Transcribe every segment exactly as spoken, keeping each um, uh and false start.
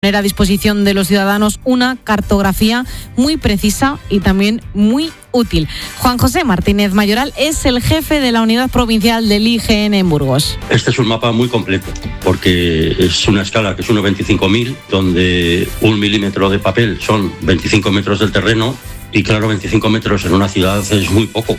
poner a disposición de los ciudadanos una cartografía muy precisa y también muy útil. Juan José Martínez Mayoral es el jefe de la unidad provincial del I G N en Burgos. Este es un mapa muy completo porque es una escala que es uno veinticinco mil, donde un milímetro de papel son veinticinco metros del terreno. Y claro, veinticinco metros en una ciudad es muy poco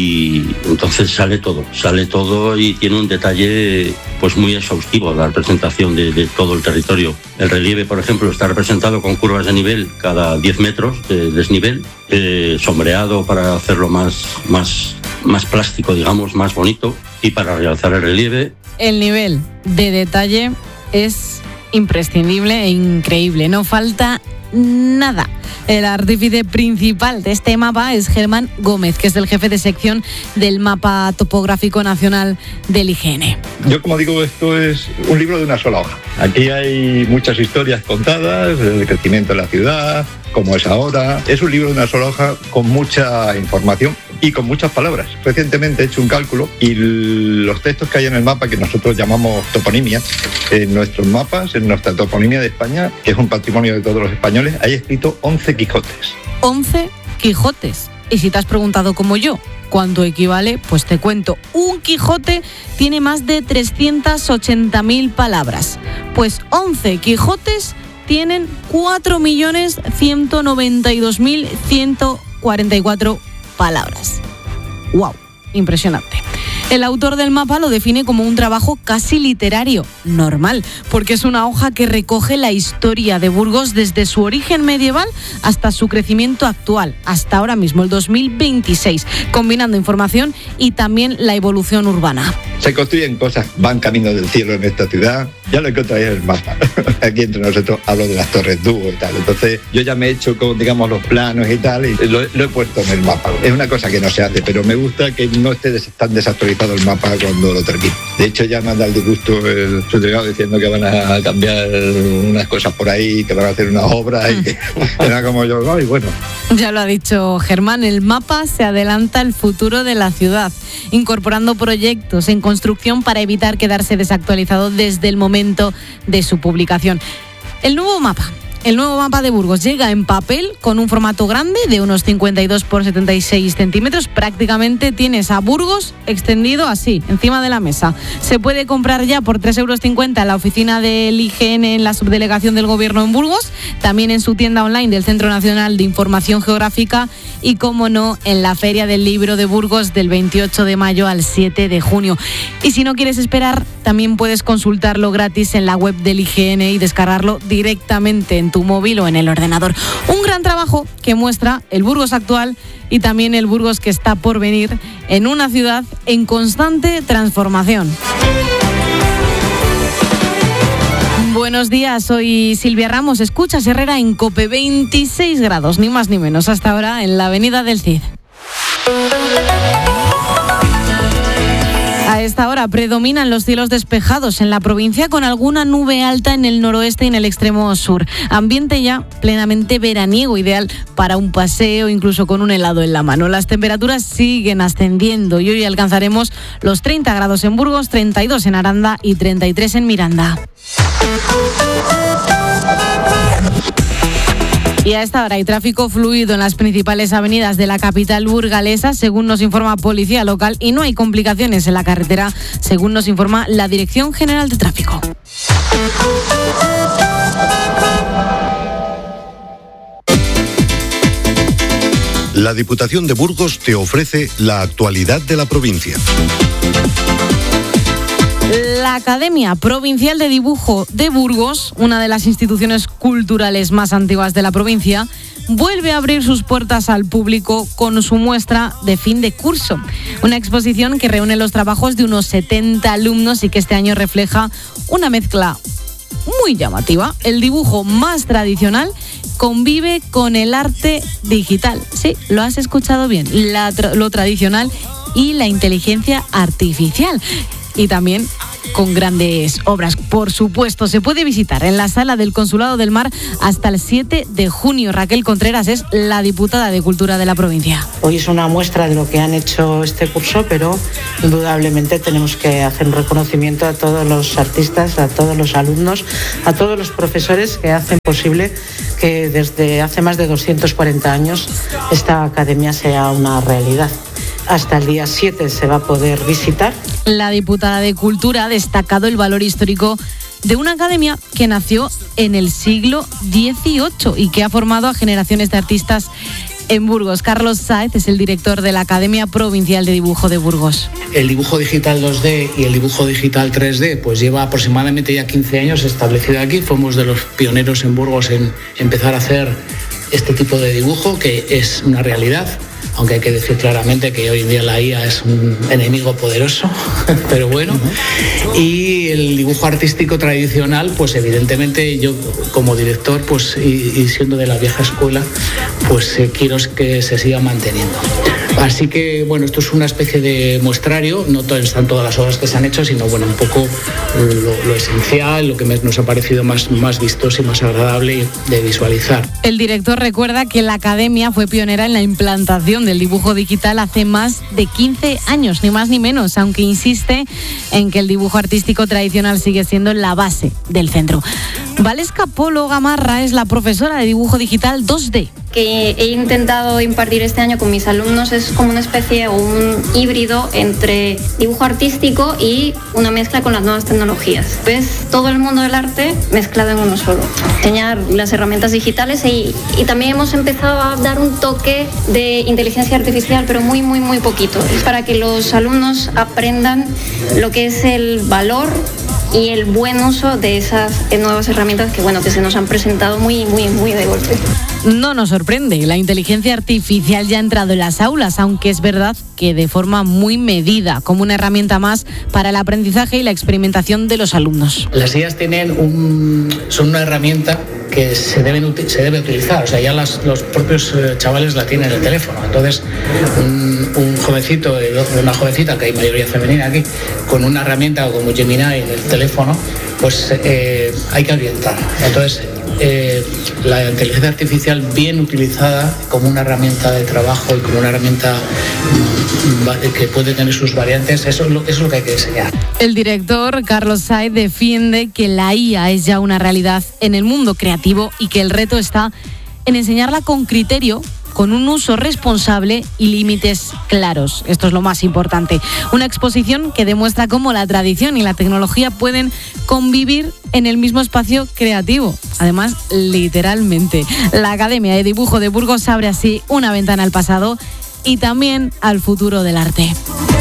y entonces sale todo, sale todo y tiene un detalle pues muy exhaustivo, la representación de, de todo el territorio. El relieve, por ejemplo, está representado con curvas de nivel cada diez metros de desnivel, eh, sombreado para hacerlo más, más, más plástico, digamos, más bonito, y para realzar el relieve. El nivel de detalle es imprescindible e increíble, no falta nada. El artífice principal de este mapa es Germán Gómez, que es el jefe de sección del Mapa Topográfico Nacional del I G N. Yo, como digo, esto es un libro de una sola hoja. Aquí hay muchas historias contadas, el crecimiento de la ciudad, cómo es ahora. Es un libro de una sola hoja con mucha información y con muchas palabras. Recientemente he hecho un cálculo y los textos que hay en el mapa, que nosotros llamamos toponimia, en nuestros mapas, en nuestra toponimia de España, que es un patrimonio de todos los españoles, hay escrito once Quijotes. once Quijotes. Y si te has preguntado como yo, ¿cuánto equivale? Pues te cuento. Un Quijote tiene más de trescientas ochenta mil palabras. Pues once Quijotes tienen cuatro millones ciento noventa y dos mil ciento cuarenta y cuatro palabras. ¡Wow! Impresionante. El autor del mapa lo define como un trabajo casi literario, normal, porque es una hoja que recoge la historia de Burgos desde su origen medieval hasta su crecimiento actual, hasta ahora mismo, el dos mil veintiséis, combinando información y también la evolución urbana. Se construyen cosas, van camino del cielo en esta ciudad. Ya lo encontraréis en el mapa. Aquí entre nosotros hablo de las Torres Dúo y tal. Entonces yo ya me he hecho con, digamos, los planos y tal, y lo, lo he puesto en el mapa. Es una cosa que no se hace, pero me gusta que no esté des, tan desactualizado el mapa cuando lo termine. De hecho, ya me anda el disgusto el subdelegado diciendo que van a cambiar unas cosas por ahí, que van a hacer unas obras y que era como yo, no, y bueno. Ya lo ha dicho Germán, el mapa se adelanta al futuro de la ciudad, incorporando proyectos en construcción para evitar quedarse desactualizado desde el momento de su publicación. El nuevo mapa. El nuevo mapa de Burgos llega en papel con un formato grande de unos cincuenta y dos por setenta y seis centímetros. Prácticamente tienes a Burgos extendido así, encima de la mesa. Se puede comprar ya por tres euros cincuenta en la oficina del I G N en la subdelegación del Gobierno en Burgos, también en su tienda online del Centro Nacional de Información Geográfica y, como no, en la Feria del Libro de Burgos del veintiocho de mayo al siete de junio. Y si no quieres esperar, también puedes consultarlo gratis en la web del I G N y descargarlo directamente en tu móvil o en el ordenador. Un gran trabajo que muestra el Burgos actual y también el Burgos que está por venir en una ciudad en constante transformación. Buenos días, soy Silvia Ramos. Escuchas Herrera en COPE. Veintiséis grados, ni más ni menos, hasta ahora en la avenida del Cid. A esta hora predominan los cielos despejados en la provincia, con alguna nube alta en el noroeste y en el extremo sur. Ambiente ya plenamente veraniego, ideal para un paseo, incluso con un helado en la mano. Las temperaturas siguen ascendiendo y hoy alcanzaremos los treinta grados en Burgos, treinta y dos en Aranda y treinta y tres en Miranda. Y a esta hora hay tráfico fluido en las principales avenidas de la capital burgalesa, según nos informa Policía Local, y no hay complicaciones en la carretera, según nos informa la Dirección General de Tráfico. La Diputación de Burgos te ofrece la actualidad de la provincia. La Academia Provincial de Dibujo de Burgos, una de las instituciones culturales más antiguas de la provincia, vuelve a abrir sus puertas al público con su muestra de fin de curso. Una exposición que reúne los trabajos de unos setenta alumnos y que este año refleja una mezcla muy llamativa. El dibujo más tradicional convive con el arte digital. Sí, lo has escuchado bien. La, lo tradicional y la inteligencia artificial. Y también con grandes obras. Por supuesto, se puede visitar en la sala del Consulado del Mar hasta el siete de junio. Raquel Contreras es la diputada de Cultura de la provincia. Hoy es una muestra de lo que han hecho este curso, pero indudablemente tenemos que hacer un reconocimiento a todos los artistas, a todos los alumnos, a todos los profesores que hacen posible que desde hace más de doscientos cuarenta años esta academia sea una realidad. Hasta el día siete se va a poder visitar. La diputada de Cultura ha destacado el valor histórico de una academia que nació en el siglo dieciocho y que ha formado a generaciones de artistas en Burgos. Carlos Sáez es el director de la Academia Provincial de Dibujo de Burgos. El dibujo digital dos D y el dibujo digital tres D pues lleva aproximadamente ya quince años establecido aquí. Fuimos de los pioneros en Burgos en empezar a hacer este tipo de dibujo, que es una realidad. Aunque hay que decir claramente que hoy en día la I A es un enemigo poderoso, pero bueno. Y el dibujo artístico tradicional, pues evidentemente yo como director, pues y, y siendo de la vieja escuela, pues eh, quiero que se siga manteniendo. Así que, bueno, esto es una especie de muestrario, no están todas las obras que se han hecho, sino, bueno, un poco lo, lo esencial, lo que me, nos ha parecido más, más vistoso y más agradable de visualizar. El director recuerda que la Academia fue pionera en la implantación del dibujo digital hace más de quince años, ni más ni menos, aunque insiste en que el dibujo artístico tradicional sigue siendo la base del centro. Valesca Polo Gamarra es la profesora de dibujo digital dos D. Que he intentado impartir este año con mis alumnos es como una especie o un híbrido entre dibujo artístico y una mezcla con las nuevas tecnologías. Ves todo el mundo del arte mezclado en uno solo. Enseñar las herramientas digitales y, y también hemos empezado a dar un toque de inteligencia artificial, pero muy, muy, muy poquito. Es para que los alumnos aprendan lo que es el valor y el buen uso de esas nuevas herramientas que, bueno, que se nos han presentado muy, muy, muy de golpe. No nos sorprende, la inteligencia artificial ya ha entrado en las aulas, aunque es verdad que de forma muy medida, como una herramienta más para el aprendizaje y la experimentación de los alumnos. Las I As tienen un, son una herramienta que se, deben, se debe utilizar, o sea, ya las, los propios chavales la tienen en el teléfono. Entonces, un, un jovencito, una jovencita, que hay mayoría femenina aquí, con una herramienta como Gemini en el teléfono, pues eh, hay que orientar. Entonces, Eh, la inteligencia artificial bien utilizada como una herramienta de trabajo y como una herramienta que puede tener sus variantes, eso es lo, eso es lo que hay que enseñar. El director Carlos Sáez defiende que la I A es ya una realidad en el mundo creativo y que el reto está en enseñarla con criterio, con un uso responsable y límites claros. Esto es lo más importante. Una exposición que demuestra cómo la tradición y la tecnología pueden convivir en el mismo espacio creativo. Además, literalmente. La Academia de Dibujo de Burgos abre así una ventana al pasado y también al futuro del arte.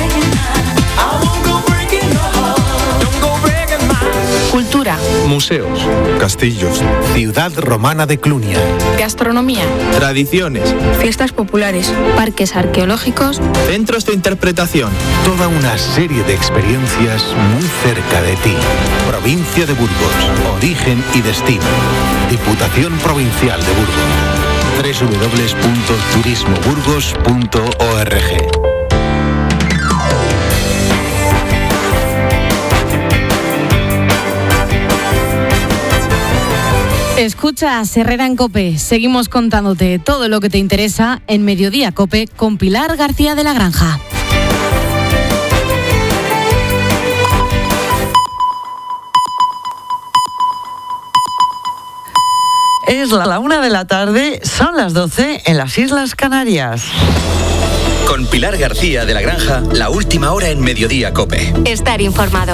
Cultura. Museos. Castillos. Ciudad romana de Clunia. Gastronomía. Tradiciones. Fiestas populares. Parques arqueológicos. Centros de interpretación. Toda una serie de experiencias muy cerca de ti. Provincia de Burgos. Origen y destino. Diputación Provincial de Burgos. doble u doble u doble u punto turismo burgos punto org. Escuchas Herrera en COPE. Seguimos contándote todo lo que te interesa en Mediodía COPE con Pilar García de la Granja. Es la una de la tarde, son las doce en las Islas Canarias. Con Pilar García de la Granja, la última hora en Mediodía COPE. Estar informado.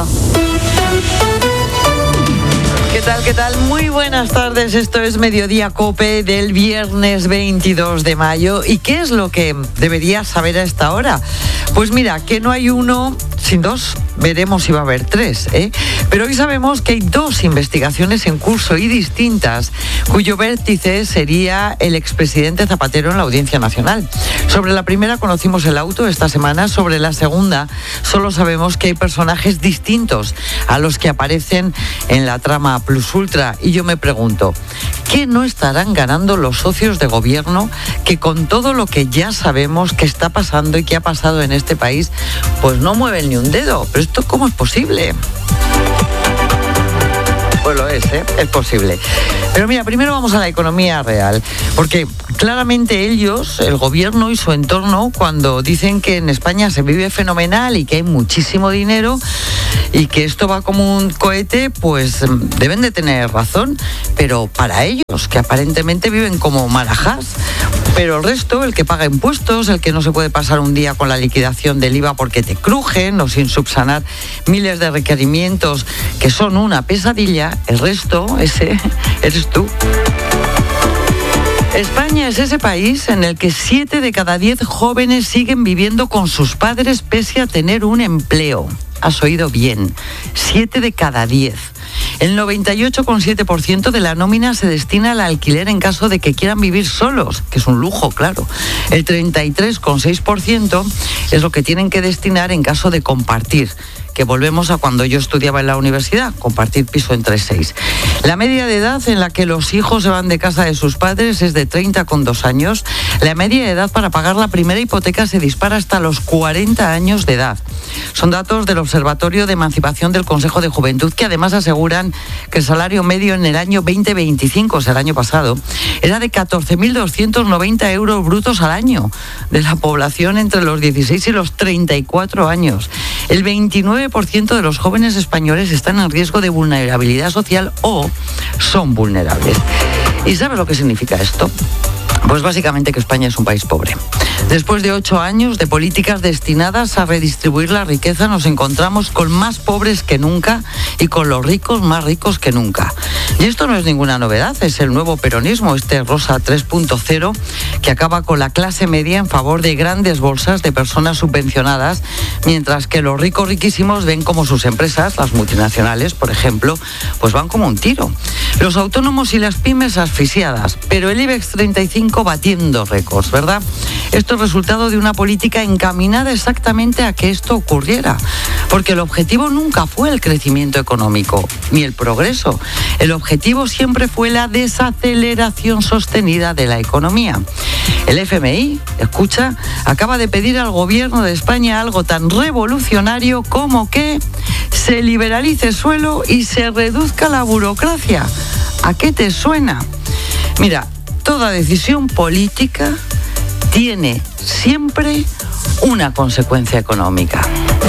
¿Qué tal, qué tal? Muy buenas tardes, esto es Mediodía COPE del viernes veintidós de mayo. ¿Y qué es lo que deberías saber a esta hora? Pues mira, que no hay uno sin dos, veremos si va a haber tres, ¿eh? Pero hoy sabemos que hay dos investigaciones en curso y distintas, cuyo vértice sería el expresidente Zapatero en la Audiencia Nacional. Sobre la primera conocimos el auto esta semana, sobre la segunda solo sabemos que hay personajes distintos a los que aparecen en la trama Plus Ultra. Y yo me pregunto, ¿qué no estarán ganando los socios de gobierno que con todo lo que ya sabemos que está pasando y que ha pasado en este país, pues no mueven ni un dedo? ¿Pero esto cómo es posible? Pues lo es, ¿eh? Es posible. Pero mira, primero vamos a la economía real, porque claramente ellos, el gobierno y su entorno, cuando dicen que en España se vive fenomenal y que hay muchísimo dinero y que esto va como un cohete, pues deben de tener razón, pero para ellos, que aparentemente viven como marajás, pero el resto, el que paga impuestos, el que no se puede pasar un día con la liquidación del I V A porque te crujen o sin subsanar miles de requerimientos que son una pesadilla, el resto, ese, eres tú. España es ese país en el que siete de cada diez jóvenes siguen viviendo con sus padres pese a tener un empleo. Has oído bien, siete de cada diez. El noventa y ocho coma siete por ciento de la nómina se destina al alquiler en caso de que quieran vivir solos, que es un lujo, claro. El treinta y tres coma seis por ciento es lo que tienen que destinar en caso de compartir, que volvemos a cuando yo estudiaba en la universidad, compartir piso entre seis. La media de edad en la que los hijos se van de casa de sus padres es de treinta coma dos años. La media de edad para pagar la primera hipoteca se dispara hasta los cuarenta años de edad. Son datos del Observatorio de Emancipación del Consejo de Juventud, que además aseguran que el salario medio en el año veinte veinticinco, o sea, el año pasado, era de catorce mil doscientos noventa euros brutos al año de la población entre los dieciséis y los treinta y cuatro años. El veintinueve por ciento de los jóvenes españoles están en riesgo de vulnerabilidad social o son vulnerables. ¿Y sabes lo que significa esto? Pues básicamente que España es un país pobre. Después de ocho años de políticas destinadas a redistribuir la riqueza, nos encontramos con más pobres que nunca y con los ricos más ricos que nunca. Y esto no es ninguna novedad, es el nuevo peronismo, este Rosa tres punto cero, que acaba con la clase media en favor de grandes bolsas de personas subvencionadas, mientras que los ricos riquísimos ven como sus empresas, las multinacionales, por ejemplo, pues van como un tiro. Los autónomos y las pymes asfixiadas, pero el IBEX treinta y cinco batiendo récords, ¿verdad? Esto es resultado de una política encaminada exactamente a que esto ocurriera, porque el objetivo nunca fue el crecimiento económico, ni el progreso. El objetivo siempre fue la desaceleración sostenida de la economía. El F M I, escucha, acaba de pedir al gobierno de España algo tan revolucionario como que se liberalice el suelo y se reduzca la burocracia. ¿A qué te suena? Mira, toda decisión política tiene siempre una consecuencia económica.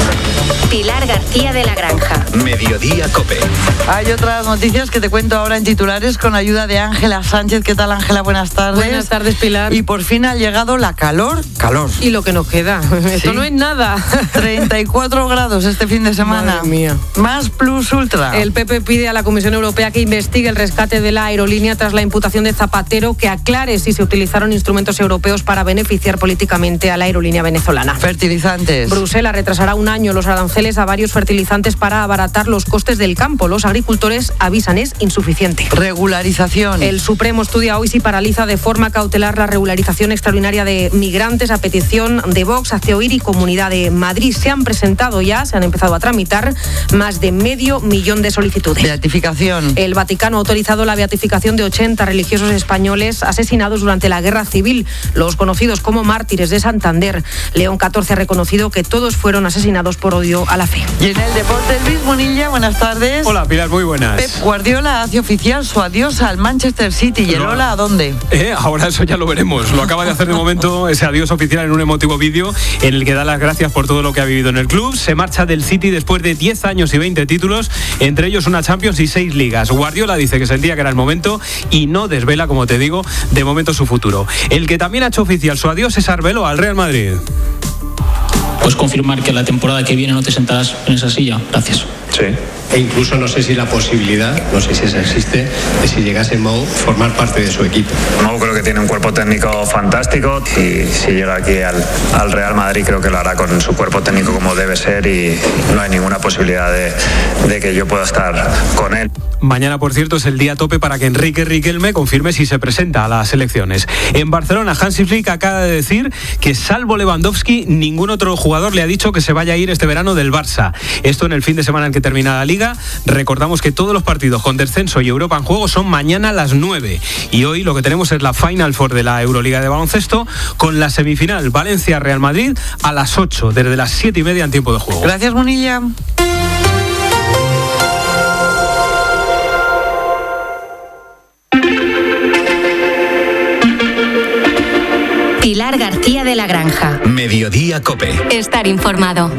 Pilar García de la Granja. Mediodía COPE. Hay otras noticias que te cuento ahora en titulares con ayuda de Ángela Sánchez. ¿Qué tal, Ángela? Buenas tardes. Buenas tardes, Pilar. Y por fin ha llegado la calor. Calor. Y lo que nos queda. Esto ¿Sí? no es nada. treinta y cuatro grados este fin de semana. Madre mía. Más plus ultra. El P P pide a la Comisión Europea que investigue el rescate de la aerolínea tras la imputación de Zapatero, que aclare si se utilizaron instrumentos europeos para beneficiar políticamente a la aerolínea venezolana. Fertilizantes. Bruselas retrasará un año los aranceles a varios fertilizantes para abaratar los costes del campo. Los agricultores avisan, es insuficiente. Regularización. El Supremo estudia hoy si paraliza de forma cautelar la regularización extraordinaria de migrantes a petición de Vox, Acceoír y Comunidad de Madrid. Se han presentado ya, se han empezado a tramitar más de medio millón de solicitudes. Beatificación. El Vaticano ha autorizado la beatificación de ochenta religiosos españoles asesinados durante la Guerra Civil, los conocidos como mártires de Santander. León catorce ha reconocido que todos fueron asesinados por odio a la fe. Y en el deporte, Luis Munilla, buenas tardes. Hola, Pilar, muy buenas. Pep Guardiola hace oficial su adiós al Manchester City. ¿Y el No. hola a dónde? Eh, ahora eso ya lo veremos. Lo acaba de hacer de momento ese adiós oficial en un emotivo vídeo en el que da las gracias por todo lo que ha vivido en el club. Se marcha del City después de diez años y veinte títulos, entre ellos una Champions y seis ligas. Guardiola dice que sentía que era el momento y no desvela, como te digo, de momento su futuro. El que también ha hecho oficial su adiós es Arbeloa al Real Madrid. Pues confirmar que la temporada que viene no te sentarás en esa silla. Gracias. Sí. E incluso no sé si la posibilidad, no sé si esa existe, de si llegase Mou formar parte de su equipo. Mou creo que tiene un cuerpo técnico fantástico y si llega aquí al, al Real Madrid creo que lo hará con su cuerpo técnico como debe ser y no hay ninguna posibilidad de, de que yo pueda estar con él. Mañana, por cierto, es el día tope para que Enrique Riquelme confirme si se presenta a las elecciones. En Barcelona, Hansi Flick acaba de decir que, salvo Lewandowski, ningún otro jugador le ha dicho que se vaya a ir este verano del Barça. Esto en el fin de semana en que termina la Liga. Euroliga. Recordamos que todos los partidos con descenso y Europa en juego son mañana a las nueve. Y hoy lo que tenemos es la Final Four de la Euroliga de baloncesto con la semifinal Valencia-Real Madrid a las ocho, desde las siete y media en tiempo de juego. Gracias, Munilla. Pilar García de la Granja. Mediodía Cope. Estar informado.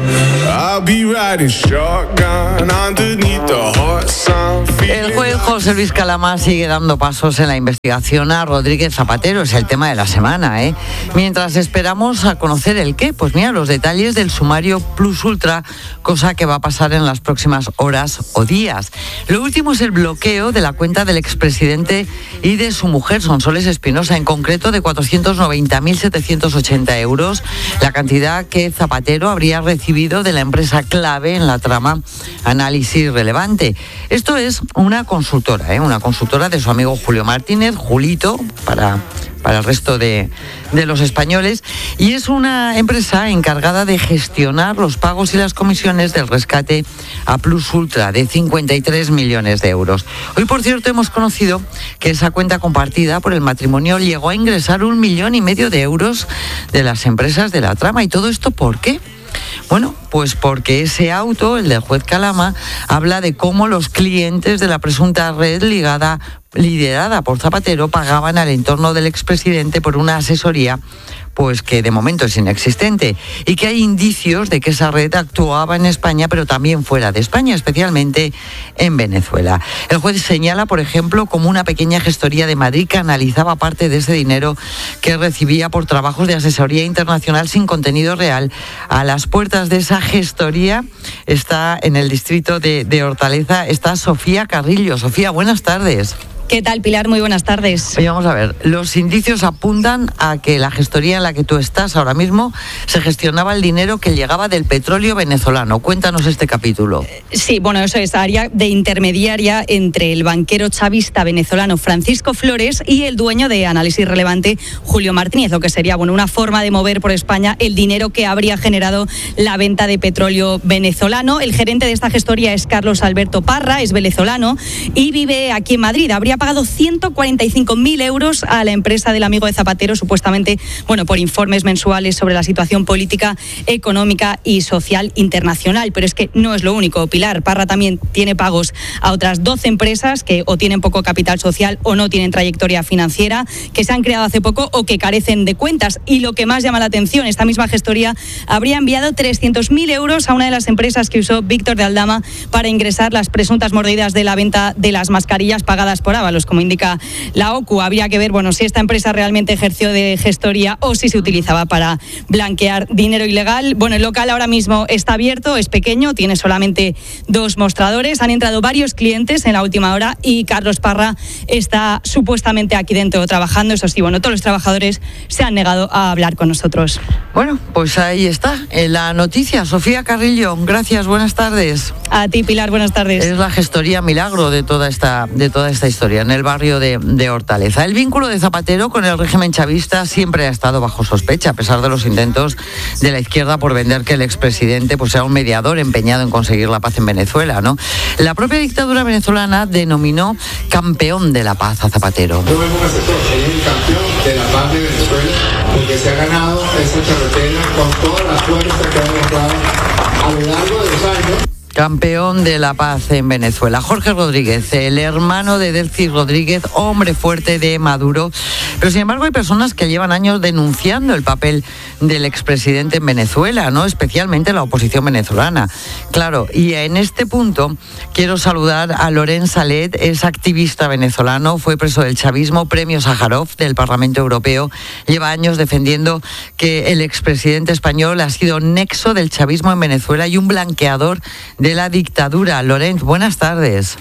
El juez José Luis Calama sigue dando pasos en la investigación a Rodríguez Zapatero. Es el tema de la semana, ¿eh? Mientras esperamos a conocer el qué, pues mira, los detalles del sumario Plus Ultra, cosa que va a pasar en las próximas horas o días. Lo último es el bloqueo de la cuenta del expresidente y de su mujer, Sonsoles Espinosa, en concreto de cuatrocientos noventa mil setecientos ochenta euros, la cantidad que Zapatero habría recibido de la empresa clave en la trama Análisis Relevante. Esto es una consultora, ¿eh? una consultora de su amigo Julio Martínez, Julito, para, para el resto de, de los españoles, y es una empresa encargada de gestionar los pagos y las comisiones del rescate a Plus Ultra de cincuenta y tres millones de euros. Hoy, por cierto, hemos conocido que esa cuenta compartida por el matrimonio llegó a ingresar un millón y medio de euros de las empresas de la trama. ¿Y todo esto por qué? Bueno, pues porque ese auto, el del juez Calama, habla de cómo los clientes de la presunta red ligada, liderada por Zapatero pagaban al entorno del expresidente por una asesoría pues que de momento es inexistente, y que hay indicios de que esa red actuaba en España, pero también fuera de España, especialmente en Venezuela. El juez señala, por ejemplo, como una pequeña gestoría de Madrid canalizaba parte de ese dinero que recibía por trabajos de asesoría internacional sin contenido real. A las puertas de esa gestoría está, en el distrito de, de Hortaleza, está Sofía Carrillo. Sofía, buenas tardes. ¿Qué tal, Pilar? Muy buenas tardes. Oye, vamos a ver, los indicios apuntan a que la gestoría en la que tú estás ahora mismo se gestionaba el dinero que llegaba del petróleo venezolano. Cuéntanos este capítulo. Sí, bueno, eso es, área de intermediaria entre el banquero chavista venezolano Francisco Flores y el dueño de Análisis Relevante, Julio Martínez, lo que sería, bueno, una forma de mover por España el dinero que habría generado la venta de petróleo venezolano. El gerente de esta gestoría es Carlos Alberto Parra, es venezolano y vive aquí en Madrid. Habría pagado ciento cuarenta y cinco mil euros a la empresa del amigo de Zapatero, supuestamente, bueno, por informes mensuales sobre la situación política, económica y social internacional. Pero es que no es lo único, Pilar. Parra también tiene pagos a otras doce empresas que o tienen poco capital social o no tienen trayectoria financiera, que se han creado hace poco o que carecen de cuentas. Y lo que más llama la atención, esta misma gestoría habría enviado trescientos mil euros a una de las empresas que usó Víctor de Aldama para ingresar las presuntas mordidas de la venta de las mascarillas pagadas por Ábalos, como indica la OCU. Habría que ver, bueno, si esta empresa realmente ejerció de gestoría o si se utilizaba para blanquear dinero ilegal. Bueno, el local ahora mismo está abierto, es pequeño, tiene solamente dos mostradores. Han entrado varios clientes en la última hora y Carlos Parra está supuestamente aquí dentro trabajando. Eso sí, bueno, todos los trabajadores se han negado a hablar con nosotros. Bueno, pues ahí está, en la noticia. Sofía Carrillo, gracias, buenas tardes. A ti, Pilar, buenas tardes. Es la gestoría milagro de toda esta, de toda esta historia en el barrio de, de Hortaleza. El vínculo de Zapatero con el régimen chavista siempre ha estado bajo sospecha, a pesar de los intentos de la izquierda por vender que el expresidente pues, sea un mediador empeñado en conseguir la paz en Venezuela, ¿no? La propia dictadura venezolana denominó campeón de la paz a Zapatero. No es un asesor, es el campeón de la paz de Venezuela, porque se ha ganado esa carretera con toda la fuerza que ha demostrado a lo largo de los años. Campeón de la paz en Venezuela. Jorge Rodríguez, el hermano de Delcy Rodríguez, hombre fuerte de Maduro. Pero sin embargo hay personas que llevan años denunciando el papel del expresidente en Venezuela, ¿no? Especialmente la oposición venezolana. Claro, y en este punto quiero saludar a Lorenz Salet, es activista venezolano, fue preso del chavismo, premio Sájarov del Parlamento Europeo. Lleva años defendiendo que el expresidente español ha sido nexo del chavismo en Venezuela y un blanqueador de la dictadura. Lorenz, buenas tardes.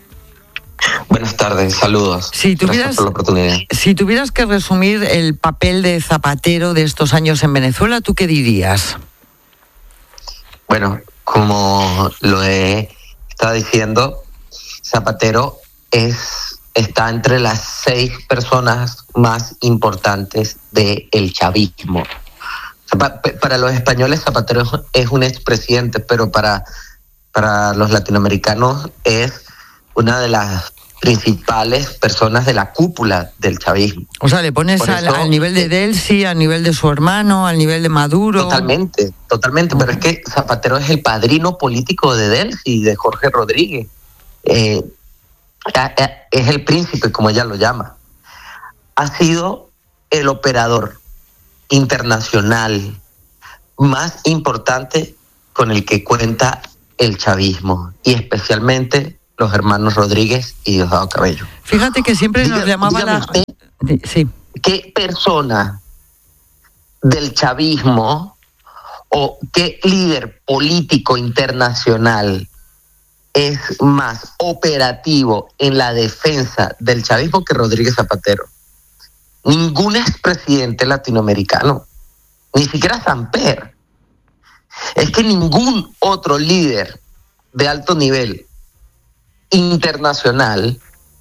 Buenas tardes, saludos. Si tuvieras, Gracias por la oportunidad. Si tuvieras que resumir el papel de Zapatero de estos años en Venezuela, ¿tú qué dirías? Bueno, como lo he estado diciendo, Zapatero es, está entre las seis personas más importantes del chavismo. Para los españoles, Zapatero es un expresidente, pero para para los latinoamericanos es una de las principales personas de la cúpula del chavismo. O sea, le pones al, eso, al nivel de Delcy, al nivel de su hermano, al nivel de Maduro. Totalmente, totalmente, uh-huh. Pero es que Zapatero es el padrino político de Delcy, de Jorge Rodríguez. Eh, es el príncipe, como ella lo llama. Ha sido el operador internacional más importante con el que cuenta el chavismo, y especialmente los hermanos Rodríguez y Diosdado Cabello. Fíjate que siempre Diga, nos llamaba la... Usted, sí. ¿Qué persona del chavismo o qué líder político internacional es más operativo en la defensa del chavismo que Rodríguez Zapatero? Ningún expresidente latinoamericano, ni siquiera Samper. Es que ningún otro líder de alto nivel internacional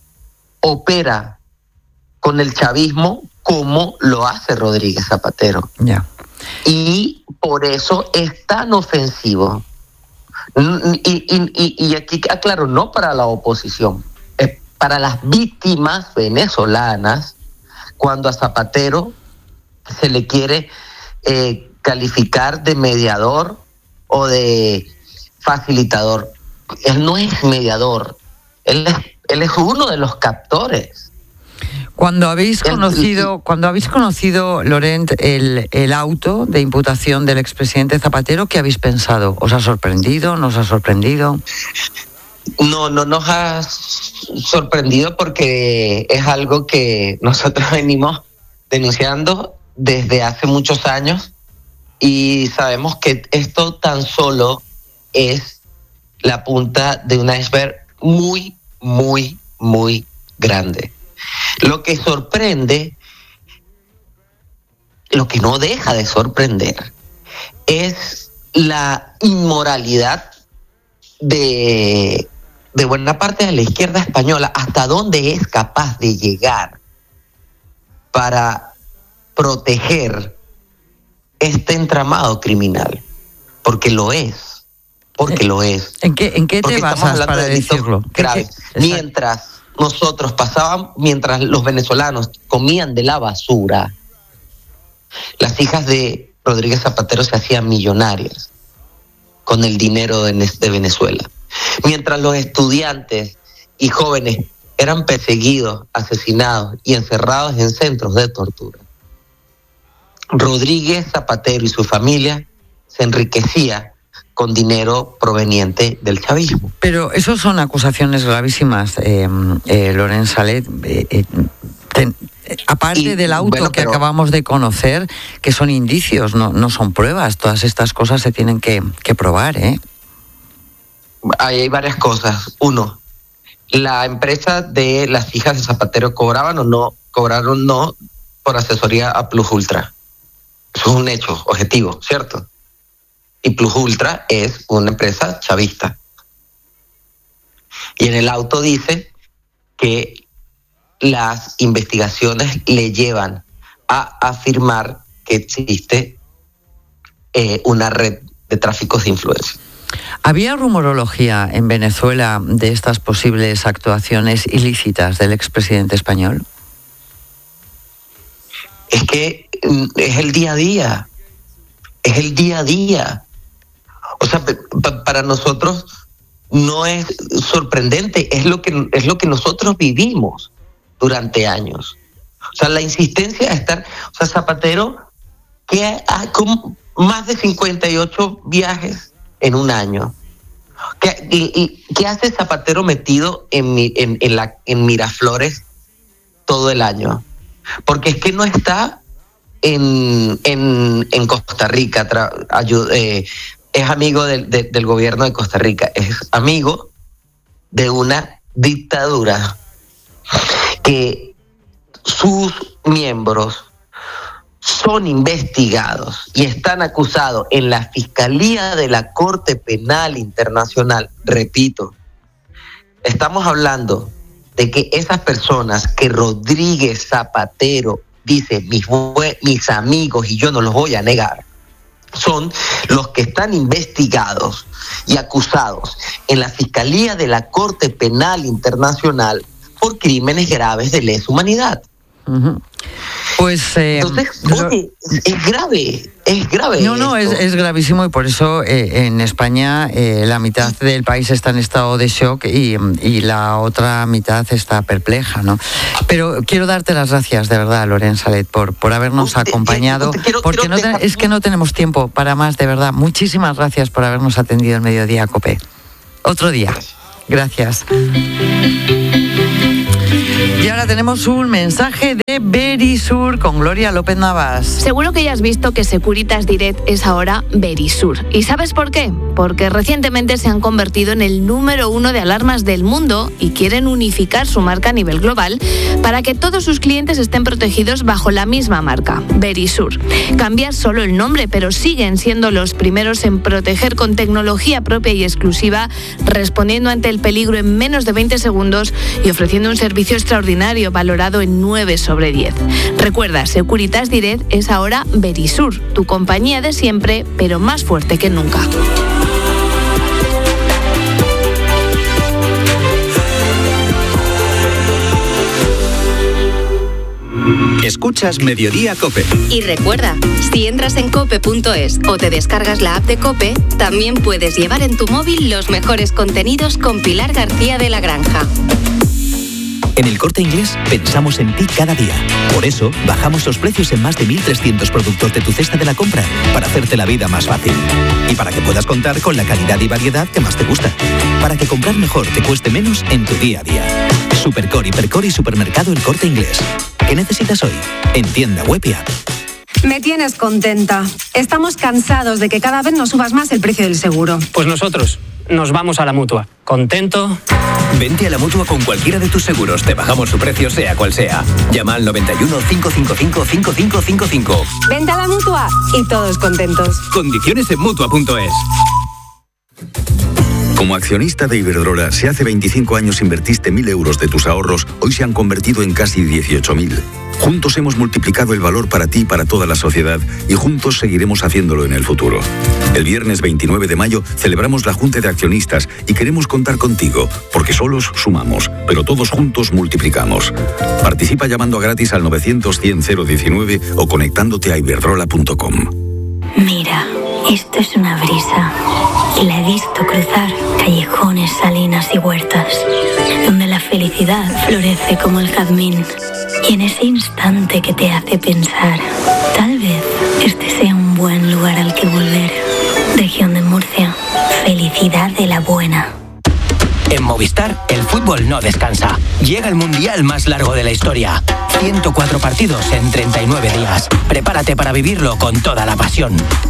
opera con el chavismo como lo hace Rodríguez Zapatero. Yeah. Y por eso es tan ofensivo. Y, y, y, y aquí aclaro, no para la oposición, es para las víctimas venezolanas, cuando a Zapatero se le quiere eh, calificar de mediador o de facilitador. Él no es mediador, él es, él es uno de los captores. Cuando habéis conocido, cuando habéis conocido, Laurent, el, el auto de imputación del expresidente Zapatero, ¿qué habéis pensado? ¿Os ha sorprendido? ¿Nos ha sorprendido? No, no nos ha sorprendido porque es algo que nosotros venimos denunciando desde hace muchos años y sabemos que esto tan solo es la punta de un iceberg muy, muy, muy grande. Lo que sorprende, lo que no deja de sorprender, es la inmoralidad de, de buena parte de la izquierda española, hasta dónde es capaz de llegar para proteger este entramado criminal, porque lo es. Porque lo es. ¿En qué, en qué te basas para de decirlo? Grave. Mientras nosotros pasaban, mientras los venezolanos comían de la basura, las hijas de Rodríguez Zapatero se hacían millonarias con el dinero de, de Venezuela. Mientras los estudiantes y jóvenes eran perseguidos, asesinados y encerrados en centros de tortura, Rodríguez Zapatero y su familia se enriquecía con dinero proveniente del chavismo. Pero eso son acusaciones gravísimas, eh, eh, Laurent Salet. Eh, eh, ten, eh, aparte y, del auto bueno, que pero, acabamos de conocer, que son indicios, no, no son pruebas. Todas estas cosas se tienen que, que probar, ¿eh? Ahí hay varias cosas. Uno, la empresa de las hijas de Zapatero cobraban o no, cobraron o no por asesoría a Plus Ultra. Eso es un hecho objetivo, ¿cierto? Y Plus Ultra es una empresa chavista. Y en el auto dice que las investigaciones le llevan a afirmar que existe eh, una red de tráficos de influencia. ¿Había rumorología en Venezuela de estas posibles actuaciones ilícitas del expresidente español? Es que es el día a día. Es el día a día. O sea, para nosotros no es sorprendente, es lo que es lo que nosotros vivimos durante años. O sea, la insistencia de estar, o sea, Zapatero, que hay con más de cincuenta y ocho viajes en un año. ¿Qué, y, y, ¿qué hace Zapatero metido en, en, en, la, en Miraflores todo el año? Porque es que no está en, en, en Costa Rica, tra, ayuda, eh, es amigo del, de, del gobierno de Costa Rica, es amigo de una dictadura que sus miembros son investigados y están acusados en la Fiscalía de la Corte Penal Internacional. Repito, estamos hablando de que esas personas que Rodríguez Zapatero dice, mis, mis amigos, y yo no los voy a negar, son los que están investigados y acusados en la Fiscalía de la Corte Penal Internacional por crímenes graves de lesa humanidad. Uh-huh. Pues eh, entonces, oye, es grave, es grave. No, no, es, es gravísimo y por eso eh, en España eh, la mitad del país está en estado de shock y, y la otra mitad está perpleja, ¿no? Pero quiero darte las gracias, de verdad, Loren Salet, por, por habernos Usted, acompañado, te, te quiero, porque quiero no te, es que no tenemos tiempo para más, de verdad. Muchísimas gracias por habernos atendido en Mediodía Cope. Otro día. Gracias. Y ahora tenemos un mensaje de Verisur con Gloria López Navas. Seguro que ya has visto que Securitas Direct es ahora Verisur. ¿Y sabes por qué? Porque recientemente se han convertido en el número uno de alarmas del mundo y quieren unificar su marca a nivel global para que todos sus clientes estén protegidos bajo la misma marca, Verisur. Cambia solo el nombre, pero siguen siendo los primeros en proteger con tecnología propia y exclusiva, respondiendo ante el peligro en menos de veinte segundos y ofreciendo un servicio extraordinario valorado en nueve sobre diez. Recuerda, Securitas Direct es ahora Verisur, tu compañía de siempre, pero más fuerte que nunca. Escuchas Mediodía Cope. Y recuerda, si entras en cope punto es o te descargas la app de Cope, también puedes llevar en tu móvil los mejores contenidos con Pilar García de la Granja. En El Corte Inglés pensamos en ti cada día. Por eso, bajamos los precios en más de mil trescientos productos de tu cesta de la compra para hacerte la vida más fácil. Y para que puedas contar con la calidad y variedad que más te gusta. Para que comprar mejor te cueste menos en tu día a día. Supercore, Hipercore y Supermercado El Corte Inglés. ¿Qué necesitas hoy? En tienda web y app. Me tienes contenta. Estamos cansados de que cada vez nos subas más el precio del seguro. Pues nosotros nos vamos a la Mutua. ¿Contento? Vente a la Mutua con cualquiera de tus seguros. Te bajamos su precio sea cual sea. Llama al noventa y uno, cinco cinco cinco, cinco cinco cinco cinco. Vente a la Mutua y todos contentos. Condiciones en Mutua punto es. Como accionista de Iberdrola, si hace veinticinco años invertiste mil euros de tus ahorros, hoy se han convertido en casi dieciocho mil. Juntos hemos multiplicado el valor para ti y para toda la sociedad y juntos seguiremos haciéndolo en el futuro. El viernes veintinueve de mayo celebramos la Junta de Accionistas y queremos contar contigo, porque solos sumamos, pero todos juntos multiplicamos. Participa llamando a gratis al novecientos, cien, cero diecinueve o conectándote a iberdrola punto com. Mira, esto es una brisa. Y la he visto cruzar callejones, salinas y huertas, donde la felicidad florece como el jazmín. Y en ese instante que te hace pensar, tal vez este sea un buen lugar al que volver. Región de Murcia, felicidad de la buena. En Movistar, el fútbol no descansa. Llega el mundial más largo de la historia. ciento cuatro partidos en treinta y nueve días. Prepárate para vivirlo con toda la pasión.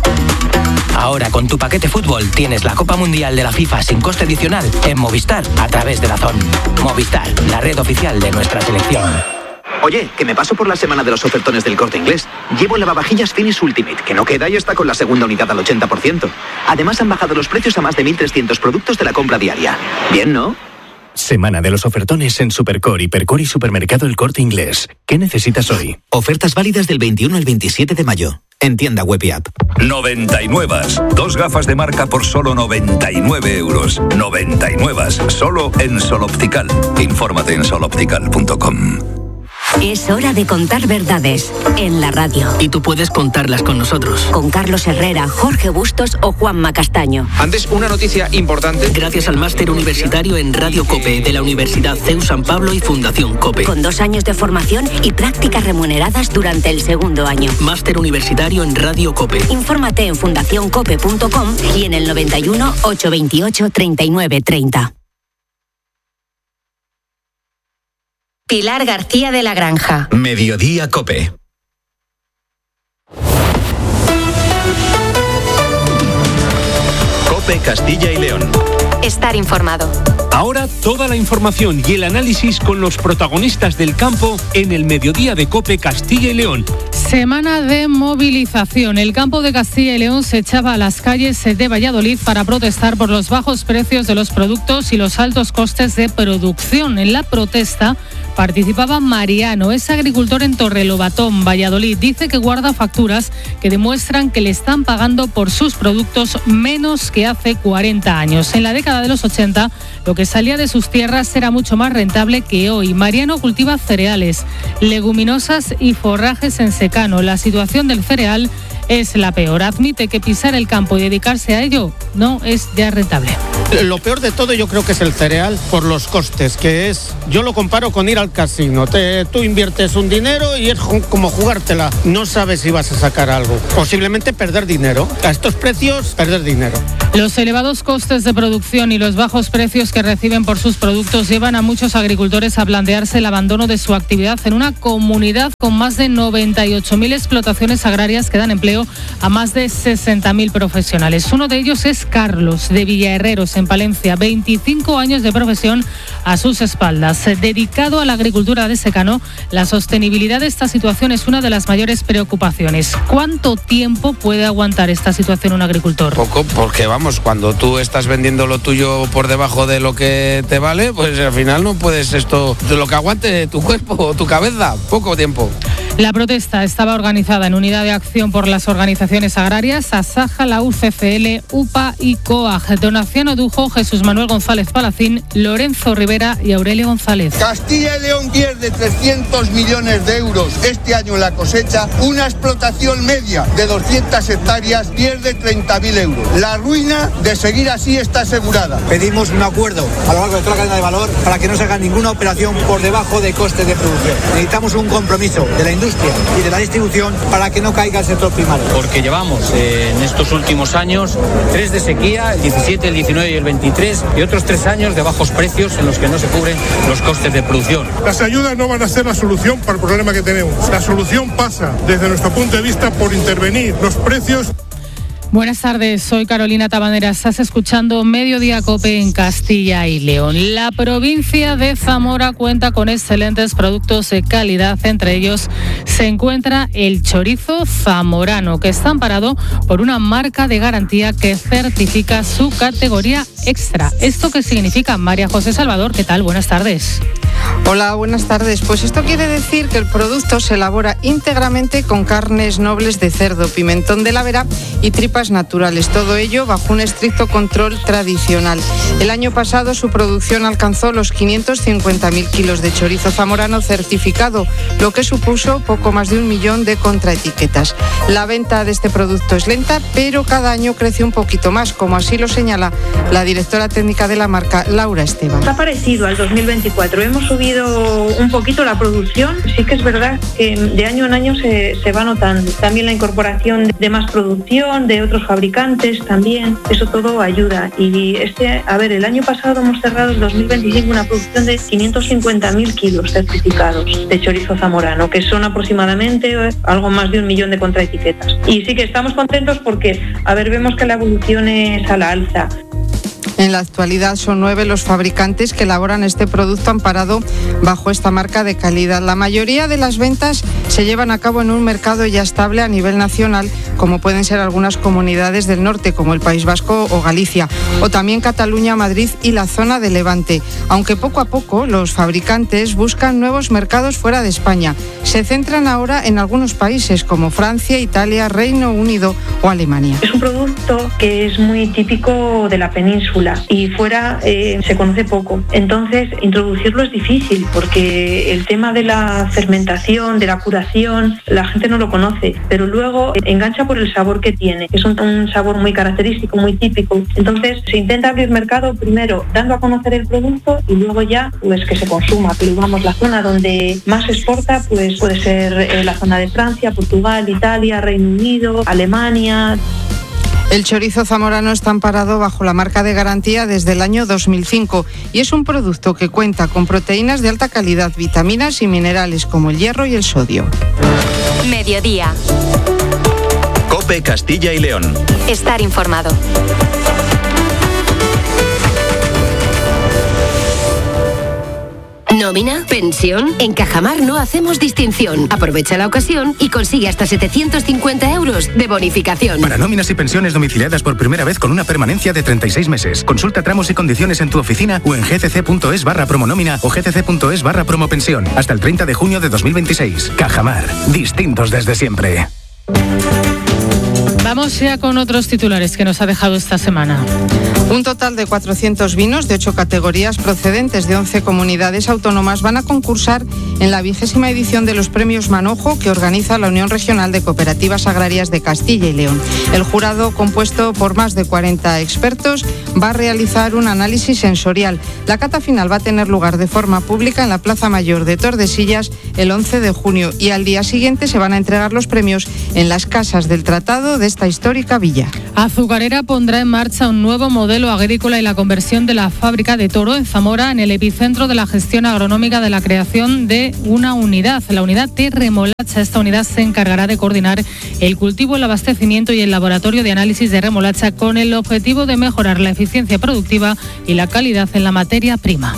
Ahora con tu paquete fútbol tienes la Copa Mundial de la FIFA sin coste adicional en Movistar a través de Dazón. Movistar, la red oficial de nuestra selección. Oye, que me paso por la semana de los ofertones del Corte Inglés. Llevo lavavajillas Finish Ultimate, que no queda y está con la segunda unidad al ochenta por ciento. Además han bajado los precios a más de mil trescientos productos de la compra diaria. Bien, ¿no? Semana de los ofertones en Supercore, Hipercore y Supermercado El Corte Inglés. ¿Qué necesitas hoy? Ofertas válidas del veintiuno al veintisiete de mayo. En tienda web y app. noventa y nueve. Dos gafas de marca por solo noventa y nueve euros. noventa y nueve. Solo en Sol Optical. Infórmate en sol optical punto com. Es hora de contar verdades en la radio. Y tú puedes contarlas con nosotros. Con Carlos Herrera, Jorge Bustos o Juanma Castaño. Antes, una noticia importante. Gracias al máster universitario en Radio Cope de la Universidad C E U San Pablo y Fundación Cope. Con dos años de formación y prácticas remuneradas durante el segundo año. Máster universitario en Radio Cope. Infórmate en fundación cope punto com y en el noventa y uno, ochocientos veintiocho, treinta y nueve treinta. Pilar García de la Granja. Mediodía Cope. Cope Castilla y León. Estar informado. Ahora toda la información y el análisis con los protagonistas del campo en el Mediodía de Cope Castilla y León. Semana de movilización. El campo de Castilla y León se echaba a las calles de Valladolid para protestar por los bajos precios de los productos y los altos costes de producción. En la protesta Participaba Mariano, es agricultor en Torrelobatón, Valladolid. Dice que guarda facturas que demuestran que le están pagando por sus productos menos que hace cuarenta años. En la década de los ochenta, lo que salía de sus tierras era mucho más rentable que hoy. Mariano cultiva cereales, leguminosas y forrajes en secano. La situación del cereal es la peor. Admite que pisar el campo y dedicarse a ello no es ya rentable. Lo peor de todo yo creo que es el cereal por los costes, que es, yo lo comparo con ir al casino. Te, tú inviertes un dinero y es como jugártela. No sabes si vas a sacar algo. Posiblemente perder dinero. A estos precios, perder dinero. Los elevados costes de producción y los bajos precios que reciben por sus productos llevan a muchos agricultores a plantearse el abandono de su actividad en una comunidad con más de noventa y ocho mil explotaciones agrarias que dan empleo a más de sesenta mil profesionales. Uno de ellos es Carlos, de Villaherreros, en Palencia. veinticinco años de profesión a sus espaldas. Dedicado a la agricultura de secano, la sostenibilidad de esta situación es una de las mayores preocupaciones. ¿Cuánto tiempo puede aguantar esta situación un agricultor? Poco, porque vamos, cuando tú estás vendiendo lo tuyo por debajo de lo que te vale, pues al final no puedes esto, de lo que aguante tu cuerpo o tu cabeza, poco tiempo. La protesta estaba organizada en Unidad de Acción por las Organizaciones Agrarias, Asaja, la U C C L, U P A y COAG. Donaciano Dujo, Jesús Manuel González Palacín, Lorenzo Rivera y Aurelio González. Castilla y León pierde trescientos millones de euros este año en la cosecha. Una explotación media de doscientas hectáreas pierde treinta mil euros. La ruina de seguir así está asegurada. Pedimos un acuerdo a lo largo de toda la cadena de valor para que no se haga ninguna operación por debajo de costes de producción. Necesitamos un compromiso de la industria y de la distribución para que no caiga el sector primario. Porque llevamos eh, en estos últimos años tres de sequía, el diecisiete, el diecinueve y el veintitrés, y otros tres años de bajos precios en los que no se cubren los costes de producción. Las ayudas no van a ser la solución para el problema que tenemos. La solución pasa, desde nuestro punto de vista, por intervenir los precios. Buenas tardes, soy Carolina Tabanera. Estás escuchando Mediodía COPE en Castilla y León. La provincia de Zamora cuenta con excelentes productos de calidad. Entre ellos se encuentra el chorizo zamorano, que está amparado por una marca de garantía que certifica su categoría extra. ¿Esto qué significa? María José Salvador, ¿qué tal? Buenas tardes. Hola, buenas tardes. Pues esto quiere decir que el producto se elabora íntegramente con carnes nobles de cerdo, pimentón de la Vera y tripas naturales. Todo ello bajo un estricto control tradicional. El año pasado su producción alcanzó los quinientos cincuenta mil kilos de chorizo zamorano certificado, lo que supuso poco más de un millón de contraetiquetas. La venta de este producto es lenta, pero cada año crece un poquito más, como así lo señala la directora técnica de la marca, Laura Esteban. Está parecido al dos mil veinticuatro. Hemos subido un poquito la producción. Sí que es verdad que de año en año se, se va notando. También la incorporación de más producción, de otros fabricantes también. Eso todo ayuda. Y este, a ver, el año pasado hemos cerrado el dos mil veinticinco una producción de quinientos cincuenta mil kilos certificados de chorizo zamorano, que son aproximadamente algo más de un millón de contraetiquetas. Y sí que estamos contentos porque, a ver, vemos que la evolución es a la alza. En la actualidad son nueve los fabricantes que elaboran este producto amparado bajo esta marca de calidad. La mayoría de las ventas se llevan a cabo en un mercado ya estable a nivel nacional, como pueden ser algunas comunidades del norte, como el País Vasco o Galicia, o también Cataluña, Madrid y la zona de Levante. Aunque poco a poco los fabricantes buscan nuevos mercados fuera de España. Se centran ahora en algunos países como Francia, Italia, Reino Unido o Alemania. Es un producto que es muy típico de la península y fuera eh, se conoce poco. Entonces, introducirlo es difícil porque el tema de la fermentación, de la curación, la gente no lo conoce, pero luego engancha por el sabor que tiene. Es un, un sabor muy característico, muy típico. Entonces, se intenta abrir mercado primero dando a conocer el producto y luego ya pues que se consuma. Pero vamos, la zona donde más se exporta pues puede ser eh, la zona de Francia, Portugal, Italia, Reino Unido, Alemania. El chorizo zamorano está amparado bajo la marca de garantía desde el año dos mil cinco y es un producto que cuenta con proteínas de alta calidad, vitaminas y minerales como el hierro y el sodio. Mediodía. COPE Castilla y León. Estar informado. ¿Nómina? ¿Pensión? En Cajamar no hacemos distinción. Aprovecha la ocasión y consigue hasta setecientos cincuenta euros de bonificación. Para nóminas y pensiones domiciliadas por primera vez con una permanencia de treinta y seis meses. Consulta tramos y condiciones en tu oficina o en gtc.es barra promonómina o gtc.es barra promopensión. Hasta el treinta de junio de dos mil veintiséis. Cajamar. Distintos desde siempre. Vamos ya con otros titulares que nos ha dejado esta semana. Un total de cuatrocientos vinos de ocho categorías procedentes de once comunidades autónomas van a concursar en la vigésima edición de los premios Manojo que organiza la Unión Regional de Cooperativas Agrarias de Castilla y León. El jurado, compuesto por más de cuarenta expertos, va a realizar un análisis sensorial. La cata final va a tener lugar de forma pública en la Plaza Mayor de Tordesillas el once de junio y al día siguiente se van a entregar los premios en las casas del tratado de esta histórica villa. Azucarera pondrá en marcha un nuevo modelo agrícola y la conversión de la fábrica de Toro en Zamora en el epicentro de la gestión agronómica de la creación de una unidad, la unidad de remolacha. Esta unidad se encargará de coordinar el cultivo, el abastecimiento y el laboratorio de análisis de remolacha con el objetivo de mejorar la eficiencia productiva y la calidad en la materia prima.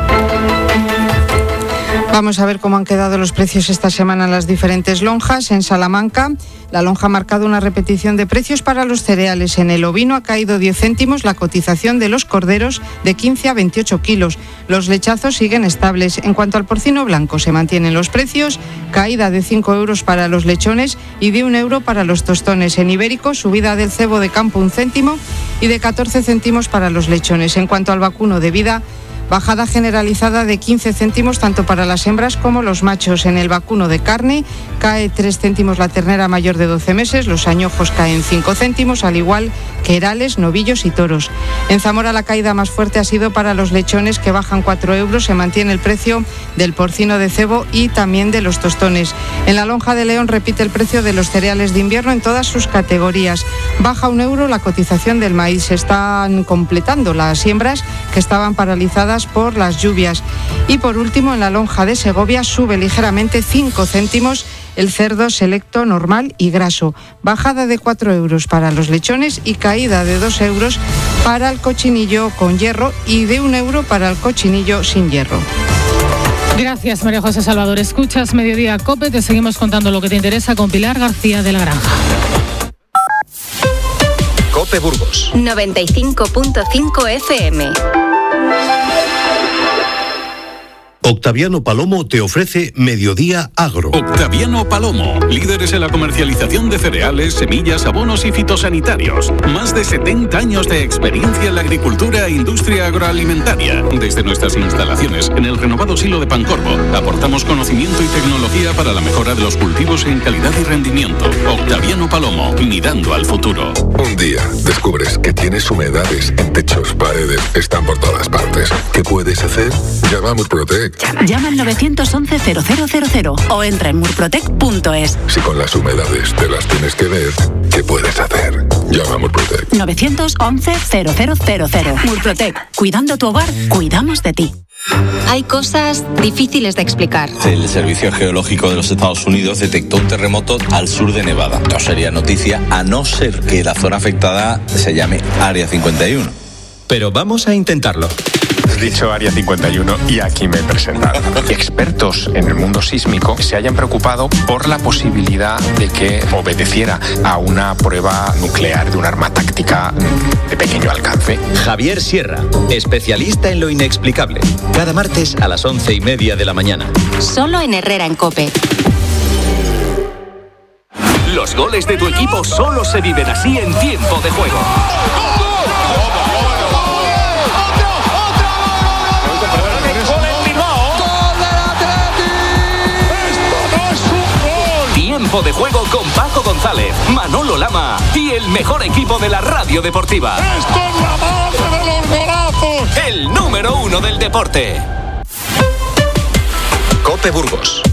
Vamos a ver cómo han quedado los precios esta semana en las diferentes lonjas. En Salamanca, la lonja ha marcado una repetición de precios para los cereales. En el ovino ha caído diez céntimos la cotización de los corderos de quince a veintiocho kilos. Los lechazos siguen estables. En cuanto al porcino blanco, se mantienen los precios. Caída de cinco euros para los lechones y de un euro para los tostones. En ibérico, subida del cebo de campo un céntimo y de catorce céntimos para los lechones. En cuanto al vacuno de vida, bajada generalizada de quince céntimos tanto para las hembras como los machos. En el vacuno de carne cae tres céntimos la ternera mayor de doce meses, los añojos caen cinco céntimos, al igual que herales, novillos y toros. En Zamora la caída más fuerte ha sido para los lechones, que bajan cuatro euros, se mantiene el precio del porcino de cebo y también de los tostones. En la lonja de León repite el precio de los cereales de invierno en todas sus categorías. Baja un euro la cotización del maíz. Se están completando las siembras que estaban paralizadas por las lluvias. Y por último, en la lonja de Segovia sube ligeramente cinco céntimos el cerdo selecto normal y graso. Bajada de cuatro euros para los lechones y caída de dos euros para el cochinillo con hierro y de un euro para el cochinillo sin hierro. Gracias, María José Salvador. Escuchas Mediodía COPE, te seguimos contando lo que te interesa con Pilar García de la Granja. COPE Burgos noventa y cinco punto cinco F M. Octaviano Palomo te ofrece Mediodía Agro. Octaviano Palomo, líderes en la comercialización de cereales, semillas, abonos y fitosanitarios. Más de setenta años de experiencia en la agricultura e industria agroalimentaria. Desde nuestras instalaciones en el renovado silo de Pancorbo, aportamos conocimiento y tecnología para la mejora de los cultivos en calidad y rendimiento. Octaviano Palomo, mirando al futuro. Un día descubres que tienes humedades en techos, paredes, están por todas partes. ¿Qué puedes hacer? Llama a Murprotec. Llama al nueve once cero cero cero cero o entra en murprotec punto es. Si con las humedades te las tienes que ver, ¿qué puedes hacer? Llama a Murprotec. nueve once cero cero cero cero. Murprotec. Cuidando tu hogar, cuidamos de ti. Hay cosas difíciles de explicar. El Servicio Geológico de los Estados Unidos detectó un terremoto al sur de Nevada. No sería noticia a no ser que la zona afectada se llame Área cincuenta y uno. Pero vamos a intentarlo. Has dicho Área cincuenta y uno y aquí me he presentado. Expertos en el mundo sísmico se hayan preocupado por la posibilidad de que obedeciera a una prueba nuclear de un arma táctica de pequeño alcance. Javier Sierra, especialista en lo inexplicable. Cada martes a las once y media de la mañana. Solo en Herrera en COPE. Los goles de tu equipo solo se viven así en tiempo de juego. Tiempo de juego con Paco González, Manolo Lama y el mejor equipo de la radio deportiva. ¡Esto es la base de los golazos! El número uno del deporte. COPE Burgos